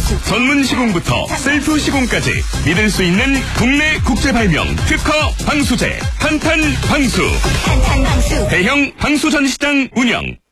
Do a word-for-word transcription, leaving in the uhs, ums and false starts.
전문 시공부터 셀프 시공까지 믿을 수 있는 국내 국제 발명 특허 방수제 탄탄 방수. 대형 방수 전시장 운영.